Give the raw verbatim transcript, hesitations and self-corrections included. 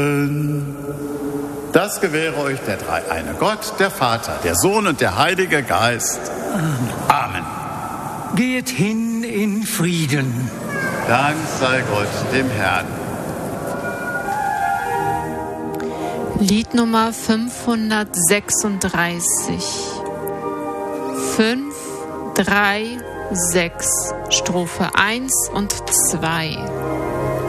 Das gewähre euch der dreieine Gott, der Vater, der Sohn und der Heilige Geist. Amen. Geht hin in Frieden. Dank sei Gott, dem Herrn. Lied Nummer fünfhundertsechsunddreißig. fünf, drei, sechs, Strophe eins und zwei.